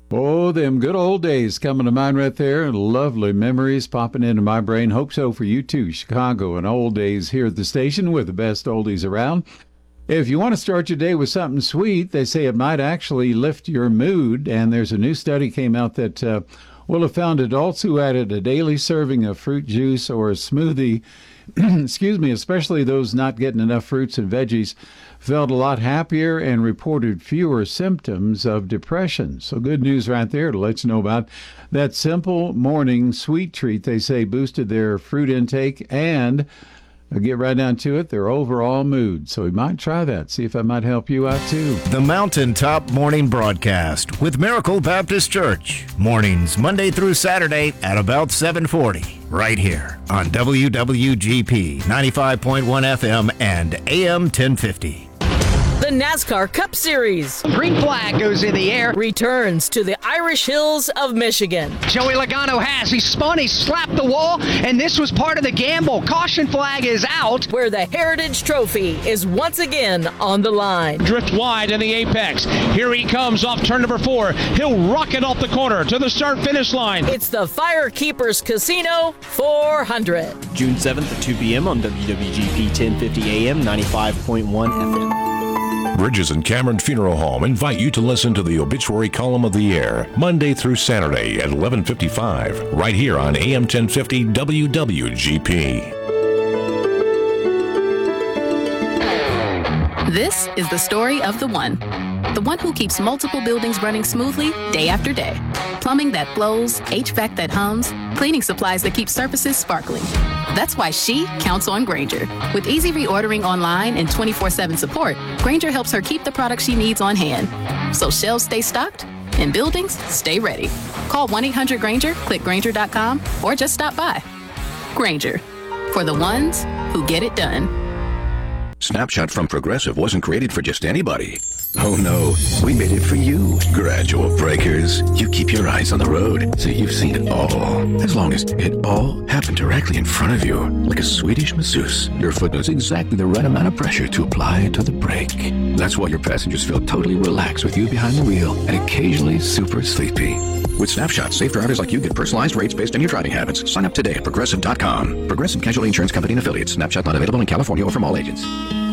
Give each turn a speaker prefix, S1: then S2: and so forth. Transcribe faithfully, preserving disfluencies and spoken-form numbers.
S1: Oh, them good old days coming to mind right there. Lovely memories popping into my brain. Hope so for you too. Chicago and old days here at the station with the best oldies around. If you want to start your day with something sweet, they say it might actually lift your mood. And there's a new study came out that uh, will have found adults who added a daily serving of fruit juice or a smoothie, excuse me, especially those not getting enough fruits and veggies, felt a lot happier and reported fewer symptoms of depression. So good news right there to let you know about that simple morning sweet treat. They say boosted their fruit intake and, I'll get right down to it, their overall mood. So we might try that, see if that might help you out too.
S2: The Mountaintop Morning Broadcast with Miracle Baptist Church. Mornings Monday through Saturday at about seven forty. Right here on W W G P ninety-five point one F M and A M ten fifty.
S3: The NASCAR Cup Series.
S4: Green flag goes in the air.
S3: Returns to the Irish Hills of Michigan.
S4: Joey Logano has. He spun, he slapped the wall, and this was part of the gamble. Caution flag is out.
S3: Where the Heritage Trophy is once again on the line.
S5: Drift wide in the apex. Here he comes off turn number four. He'll rocket off the corner to the start-finish line.
S3: It's the Firekeepers Casino four hundred.
S6: June seventh at two p.m. on W W G P ten fifty A M, ninety-five point one F M.
S7: Bridges and Cameron Funeral Home invite you to listen to the obituary column of the year, Monday through Saturday at eleven fifty-five, right here on A M ten fifty W W G P.
S8: This is the story of the one. The one who keeps multiple buildings running smoothly day after day. Plumbing that flows, H V A C that hums, cleaning supplies that keep surfaces sparkling. That's why she counts on Grainger. With easy reordering online and twenty-four seven support, Grainger helps her keep the products she needs on hand. So shelves stay stocked and buildings stay ready. Call one eight hundred Grainger, click Grainger dot com, or just stop by. Grainger, for the ones who get it done.
S9: Snapshot from Progressive wasn't created for just anybody. Oh no, we made it for you. Gradual breakers. You keep your eyes on the road, so you've seen it all. As long as it all happened directly in front of you, like a Swedish masseuse, your foot knows exactly the right amount of pressure to apply to the brake. That's why your passengers feel totally relaxed with you behind the wheel and occasionally super sleepy. With Snapshot, safe drivers like you get personalized rates based on your driving habits. Sign up today at Progressive dot com. Progressive Casualty Insurance Company and Affiliates. Snapshot not available in California or from all agents.